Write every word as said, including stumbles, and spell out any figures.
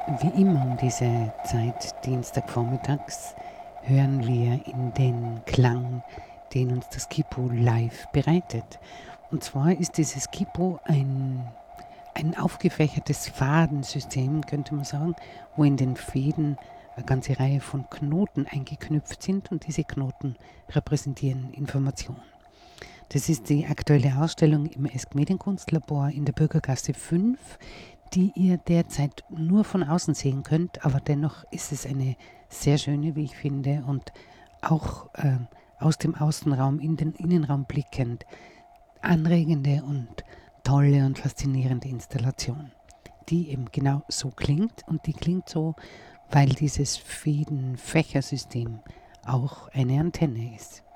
Wie immer um diese Zeit, Dienstagvormittags, hören wir in den Klang, den uns das Kipo live bereitet. Und zwar ist dieses Kipo ein, ein aufgefächertes Fadensystem, könnte man sagen, wo in den Fäden eine ganze Reihe von Knoten eingeknüpft sind und diese Knoten repräsentieren Information. Das ist die aktuelle Ausstellung im Esk Medienkunstlabor in der Bürgergasse fünf, die ihr derzeit nur von außen sehen könnt, aber dennoch ist es eine sehr schöne, wie ich finde, und auch äh, aus dem Außenraum in den Innenraum blickend anregende und tolle und faszinierende Installation, die eben genau so klingt, und die klingt so, weil dieses Fäden-Fächersystem auch eine Antenne ist.